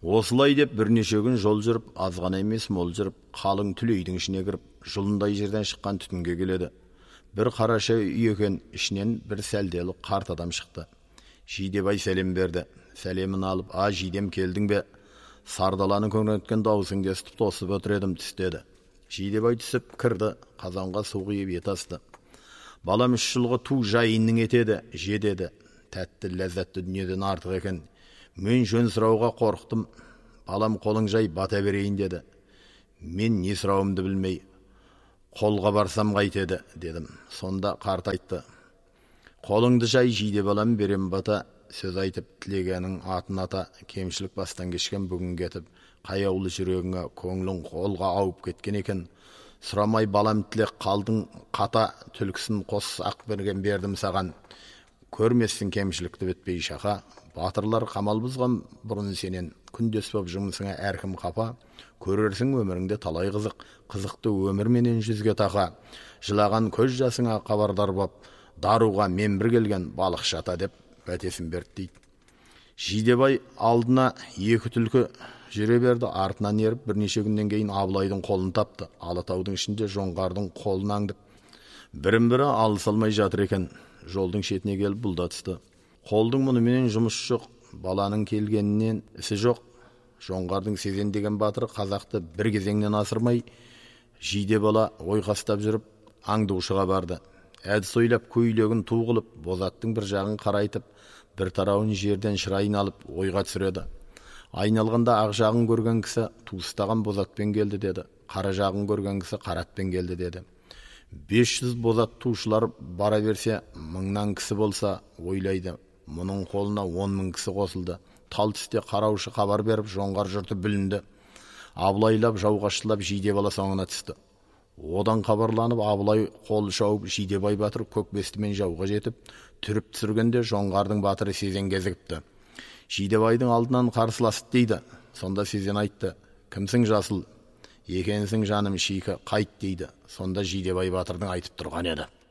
Осылай деп бірнеше күн жол жүріп, азғана емес мол жүріп, қалың түлейдің ішіне кіріп, жылындай жерден шыққан түтінге келеді. Бір қараша үй екен, ішінен бір сәлделі қарт адам шықты. Жидебай сәлем берді. Сәлемін алып, "А, Жидем, келдің бе? Сардаланы көңілткен даусыңды естіп тосып отыр едім" деді. Жидебай түсіп кірді, қазанға су құйып ет асты. "Балам 3 жылғы ту жайынның етеді, жедеді. Тәтті, ләззатты дүниеден артық екен. Мен жөн сұрауға қорықтым. Балам, қолың жай, бата берейін" деді. Мен не сұрауымды білмей, "Қолға барсам қайтеді" дедім. Сонда қарт айтты: "Қолыңды жай, Жиде балам, берем бата. Сөз айтып тілегенің атын ата, кемшілік бастан кешкен бүгін кетіп, қаяулы жүрегіңе көңілің қолға ауып кеткен екен. Сұрамай балам тілек қалдың қата, түлкісін қос ақ бердім саған. Көрмессің кемшілікті бітпей шақа. Батырлар қамал бұзған бұрын сенен, күндес боп жұмысыңа әркім қапа. Көрерсің өміріңде талай қызық, қызықты өмір менен жүзге тақа. Жылаған көз жасыңа хабардар боп, даруға мен бір келген балықшы ата" деп бәтесін берді дейді. Жидебай алдына 2 түлкі жүре берді, артынан еріп бірнеше күннен кейін Абылайдың қолын тапты. Алатаудың ішінде жоңғардың қолын аңдып, бірін-бірі алыса алмай жатыр екен. Жолдың шетіне келіп бұлда түсті. Қолдың мұнымен жұмысы жоқ, баланың келгенінен ісі жоқ. Жоңғардың Сезен деген батыры қазақты бір кезеңнен асырмай, Жиде бала ойқастап жүріп аңдушыға барды. Әдіс ойлап көйлегін ту қылып, бозаттың бір жағын қарайтып, бір тарауын жерден шырайын алып ойға түсіреді. Айналғанда ақ жағын көрген кісі туыстаған бозатпен келді деді. Қара жағын көрген кісі қаратпен келді деді. 500 бозат тушылар бара берсе, 1000 кісі болса, ойлайды, мұның қолына 10 000 кісі қосылды. Тал түсте қараушы хабар беріп, жоңғар жұрты бүлінді. Абылайлап, жауғашылап Жиде бала соңына түсті. Одан хабарланып, Абылай қол шауып, Жидебай батыр көкбестімен жауға жетіп, түріп түсіргенде жоңғардың батыры Сезен кезігіпті. Жидебайдың алдынан қарсыласты дейді. Сонда Сезен айтты: "Кімсің жасыл? Екенсің жаным шикі, қайт" дейді. Сонда Жидебай батырдың айтып тұрған еді.